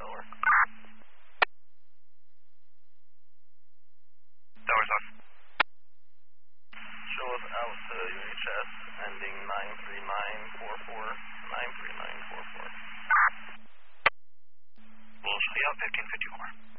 Delaware. Tower's on. Show us out to UHS ending 93944. 93944. We'll show you out 1554.